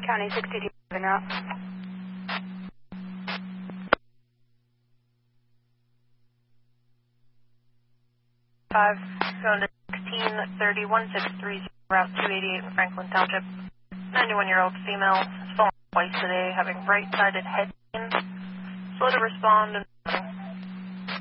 County 62 moving out. 5, going to 1631-630, Route 288 in Franklin Township. 91-year-old female has fallen twice today, having right-sided head pain. Slow to respond and